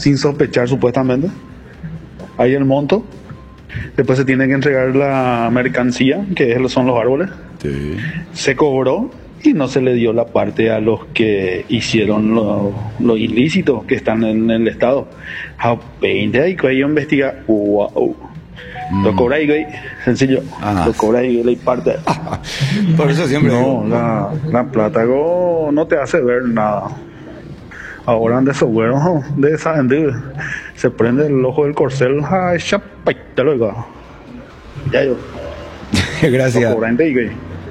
sin sospechar supuestamente. Hay el monto. Después se tiene que entregar la mercancía, son los árboles. Sí. Se cobró y no se le dio la parte a los que hicieron lo ilícito, que están en el Estado. A 20 y que ellos investigan. Wow. Lo cobra ahí, güey. Sencillo. Lo cobra ahí, la parte. Por eso siempre. No, la plata no te hace ver nada. Ahora de esos güeros de esa gente se prende el ojo del corcel. Ay, chapaita, luego. Ya yo. Gracias. Lo cobra en ahí, güey.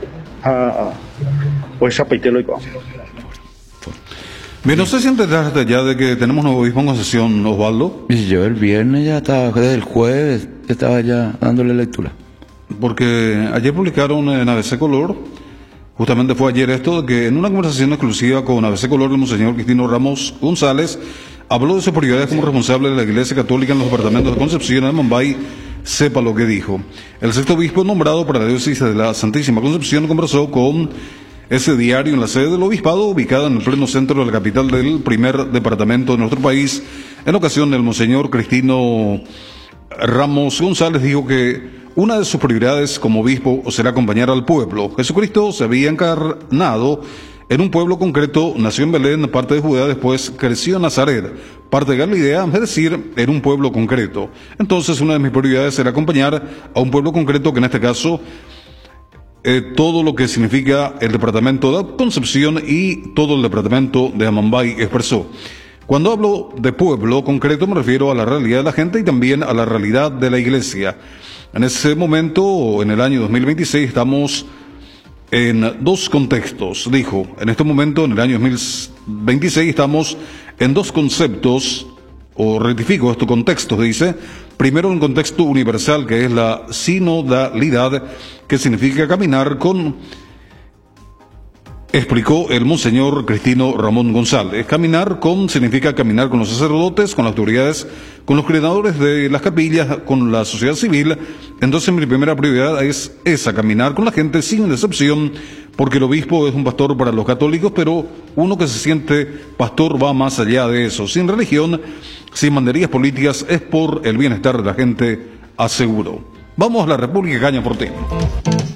Pues chapaita, luego. Bien, no sé si enteraste ya de que tenemos nuevo obispo en concesión, Osvaldo. Y yo el viernes ya estaba, desde el jueves estaba ya dándole lectura. Porque ayer publicaron en ABC Color, justamente fue ayer esto, de que en una conversación exclusiva con ABC Color, el monseñor Cristino Ramos González habló de sus prioridades como responsable de la Iglesia Católica en los departamentos de Concepción y de Mumbai. Sepa lo que dijo. El sexto obispo nombrado para la diócesis de la Santísima Concepción conversó con ese diario en la sede del obispado, ubicada en el pleno centro de la capital del primer departamento de nuestro país. En ocasión, el monseñor Cristino Ramos González dijo que una de sus prioridades como obispo será acompañar al pueblo. Jesucristo se había encarnado en un pueblo concreto, nació en Belén, parte de Judea, después creció en Nazaret, parte de Galilea, es decir, en un pueblo concreto. Entonces, una de mis prioridades será acompañar a un pueblo concreto, que en este caso todo lo que significa el departamento de Concepción y todo el departamento de Amambay, expresó. Cuando hablo de pueblo concreto me refiero a la realidad de la gente y también a la realidad de la iglesia. En ese momento, en el año 2026, estamos en dos contextos, dijo. En este momento, en el año 2026, estamos en dos conceptos, o rectifico estos contextos, dice. Primero, un contexto universal, que es la sinodalidad, que significa caminar con, explicó el monseñor Cristino Ramón González. Caminar con significa caminar con los sacerdotes, con las autoridades, con los coordinadores de las capillas, con la sociedad civil. Entonces mi primera prioridad es esa, caminar con la gente sin decepción, porque el obispo es un pastor para los católicos, pero uno que se siente pastor va más allá de eso, sin religión, sin banderías políticas, es por el bienestar de la gente, aseguró. Vamos a la República Caña Porteña.